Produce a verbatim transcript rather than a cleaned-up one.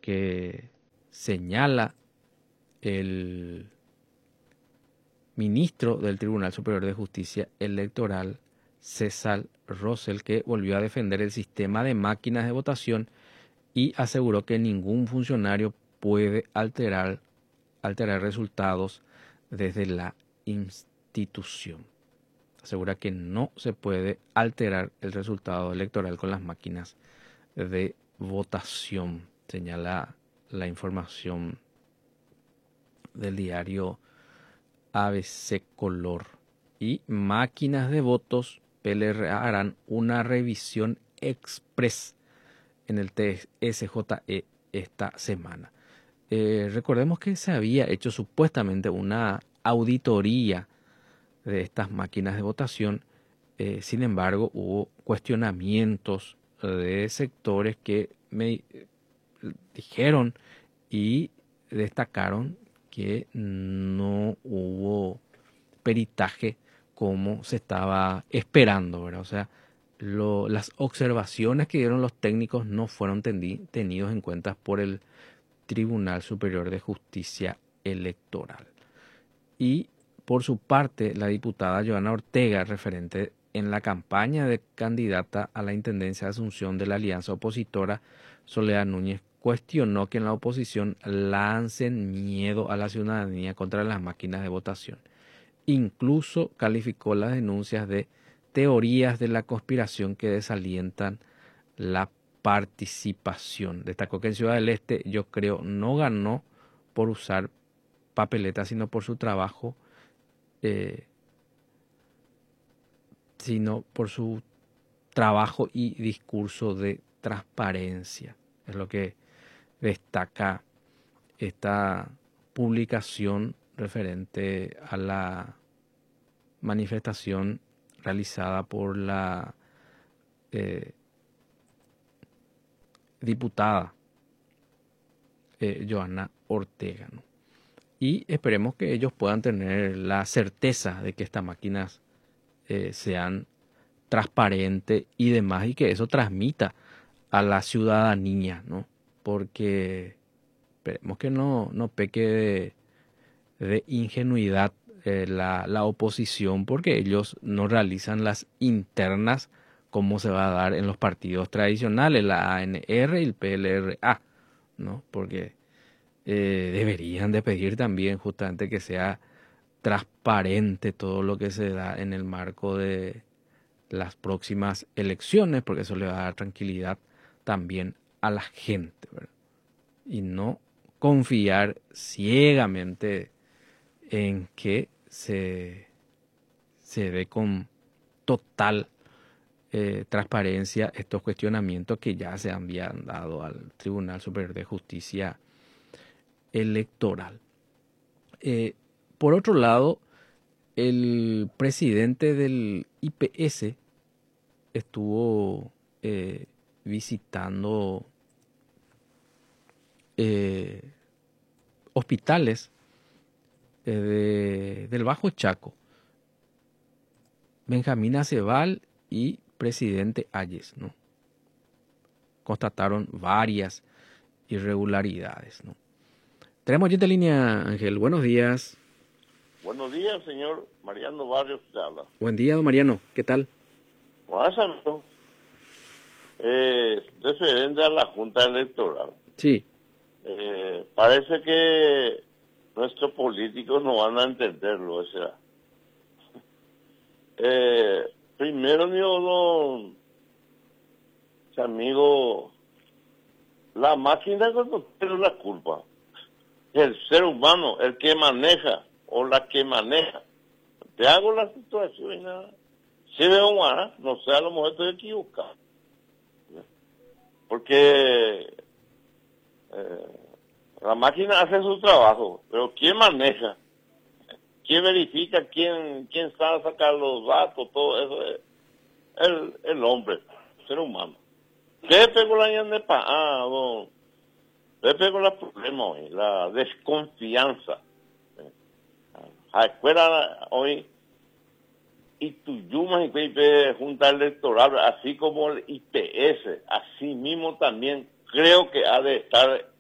que señala el ministro del Tribunal Superior de Justicia Electoral, César Rosell, que volvió a defender el sistema de máquinas de votación y aseguró que ningún funcionario puede alterar, alterar resultados desde la institución. Asegura que no se puede alterar el resultado electoral con las máquinas de votación, señala la información del diario A B C Color. Y máquinas de votos, P L R A harán una revisión express en el T S J E esta semana. Eh, recordemos que se había hecho supuestamente una auditoría de estas máquinas de votación. Eh, sin embargo, hubo cuestionamientos de sectores que me dijeron y destacaron que no hubo peritaje como se estaba esperando, ¿verdad? O sea, lo, las observaciones que dieron los técnicos no fueron tendi, tenidos en cuenta por el Tribunal Superior de Justicia Electoral. Y por su parte, la diputada Joana Ortega, referente en la campaña de candidata a la Intendencia de Asunción de la alianza opositora, Soledad Núñez, cuestionó que en la oposición lancen miedo a la ciudadanía contra las máquinas de votación. Incluso calificó las denuncias de teorías de la conspiración que desalientan la participación. Destacó que en Ciudad del Este, yo creo, no ganó por usar papeletas, sino por su trabajo, eh, sino por su trabajo y discurso de transparencia. Es lo que destaca esta publicación referente a la manifestación realizada por la eh, diputada eh, Joana Ortega, ¿no? Y esperemos que ellos puedan tener la certeza de que estas máquinas eh, sean transparentes y demás, y que eso transmita a la ciudadanía, ¿no? Porque esperemos que no, no peque de, de ingenuidad eh, la, la oposición, porque ellos no realizan las internas como se va a dar en los partidos tradicionales, la A N R y el P L R A, ¿no? Porque eh, deberían de pedir también justamente que sea transparente todo lo que se da en el marco de las próximas elecciones, porque eso le va a dar tranquilidad también a la gente, ¿verdad? Y no confiar ciegamente en que se, se dé con total eh, transparencia estos cuestionamientos que ya se habían dado al Tribunal Superior de Justicia Electoral. Eh, por otro lado, el presidente del I P S estuvo eh, visitando eh, hospitales eh, de, del Bajo Chaco, Benjamín Aceval y presidente Ayes, ¿no? Constataron varias irregularidades, ¿no? Tenemos ya en línea, Ángel. Buenos días. Buenos días, señor Mariano Barrios, te habla. Buen día, don Mariano. ¿Qué tal? Bueno, eh, referente a la Junta Electoral. Sí. Eh, parece que nuestros políticos no van a entenderlo, o sea. Eh, primero, yo no, amigo, la máquina no tiene la culpa. El ser humano, el que maneja o la que maneja. Te hago la situación y nada. Si veo un no sé, a lo mejor estoy equivocado. Porque eh, la máquina hace su trabajo, pero ¿quién maneja? ¿Quién verifica? ¿Quién, quién sabe sacar los datos? Todo eso es el, el hombre, el ser humano. ¿Qué pegó la ñandepa? Ah, don. ¿Qué pegó el problema hoy? La desconfianza. A escuela hoy, y tu Yuma y Junta Electoral, así como el I P S, así mismo también creo que ha de estar